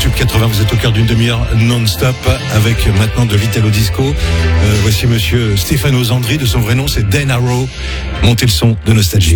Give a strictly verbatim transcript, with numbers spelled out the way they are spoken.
tube quatre-vingts. Vous êtes au cœur d'une demi-heure non-stop avec maintenant de l'Italo Disco. Euh, voici monsieur Stefano Zandri, de son vrai nom c'est Dan Arrow. Montez le son de Nostalgie.